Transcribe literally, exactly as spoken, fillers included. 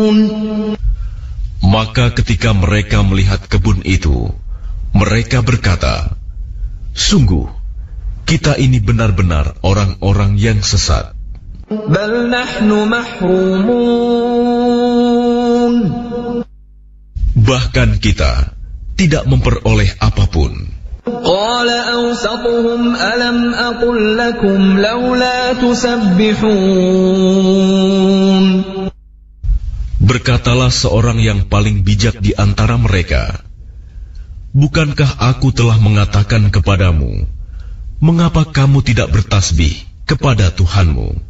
Maka ketika mereka melihat kebun itu, mereka berkata, sungguh, kita ini benar-benar orang-orang yang sesat. Bal nahnu mahrumun. Bahkan kita tidak memperoleh apapun. Qala awsatuhum alam aqul lakum laula tusabbihun. Berkatalah seorang yang paling bijak di antara mereka, bukankah aku telah mengatakan kepadamu, mengapa kamu tidak bertasbih kepada Tuhanmu?